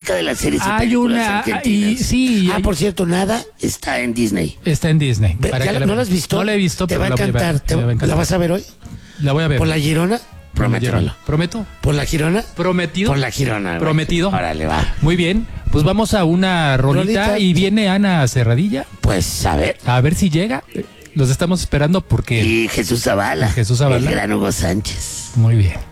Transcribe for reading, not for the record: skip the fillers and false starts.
acerca de las series y Hay películas una, argentinas. sí. Por cierto, nada está en Disney. Está en Disney. ¿No la has visto? No la he visto, te pero va a encantar. ¿La vas a ver hoy? La voy a ver. ¿Por la Girona? Prométemelo. ¿Prometo? ¿Por la Girona? ¿Prometido? Por la Girona. ¿Prometido? Órale, va. Muy bien. Pues vamos a una rolita y viene Ana Cerradilla. Pues a ver si llega. Los estamos esperando porque... Y Jesús Zavala. Jesús Zavala. El gran Hugo Sánchez. Muy bien.